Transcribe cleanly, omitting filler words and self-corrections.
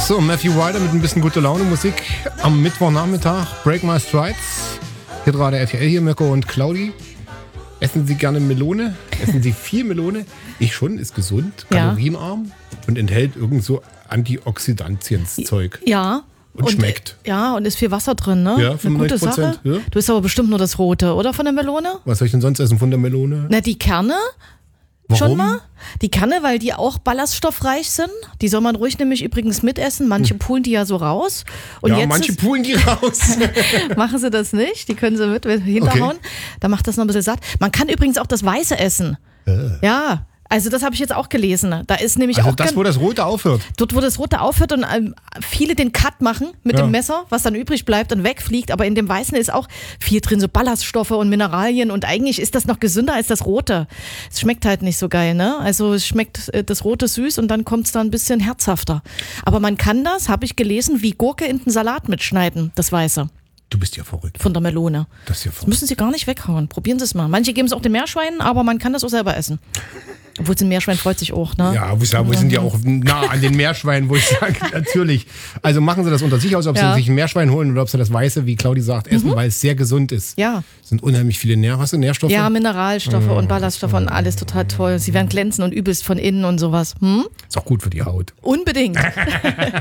So, Matthew Ryder mit ein bisschen gute Laune Musik am Mittwochnachmittag. Break My Strides. Hier gerade RTL hier, Mirko und Claudi. Essen Sie gerne Melone? Essen Sie viel Melone? Ich schon, ist gesund, kalorienarm und enthält irgend so Antioxidantienszeug. Ja. Und schmeckt. Ja, und ist viel Wasser drin, ne? Ja, 95%. Eine gute Sache. Ja. Du isst aber bestimmt nur das Rote, oder? Von der Melone? Was soll ich denn sonst essen von der Melone? Na, die Kerne. Warum? Schon mal? Die Kerne, weil die auch ballaststoffreich sind. Die soll man ruhig nämlich übrigens mitessen. Manche pulen die ja so raus. Und Ja, jetzt manche pulen die raus. machen sie das nicht. Die können sie mit hinterhauen. Okay. Da macht das noch ein bisschen satt. Man kann übrigens auch das Weiße essen. Ja. Also das habe ich jetzt auch gelesen. Da ist nämlich Also auch das, wo das Rote aufhört. dort, wo das Rote aufhört und viele den Cut machen mit dem Messer, was dann übrig bleibt und wegfliegt. Aber in dem Weißen ist auch viel drin, so Ballaststoffe und Mineralien. Und eigentlich ist das noch gesünder als das Rote. Es schmeckt halt nicht so geil, ne? Also es schmeckt das Rote süß und dann kommt es da ein bisschen herzhafter. Aber man kann das, habe ich gelesen, wie Gurke in den Salat mitschneiden, das Weiße. Du bist ja verrückt. Von der Melone. Das ist ja Das verrückt. müssen Sie gar nicht weghauen. Probieren Sie es mal. Manche geben es auch den Meerschweinen, aber man kann das auch selber essen. Obwohl ein Meerschwein freut sich auch, ne? Ja, wir sind ja auch nah an den Meerschweinen, wo ich sage, natürlich. Also machen Sie das unter sich aus, ob Sie sich ein Meerschwein holen oder ob Sie das Weiße, wie Claudi sagt, essen, weil es sehr gesund ist. Ja. Es sind unheimlich viele Nährstoffe. Ja, Mineralstoffe und Ballaststoffe und alles total toll. Sie werden glänzen und übelst von innen und sowas. Ist auch gut für die Haut. Unbedingt.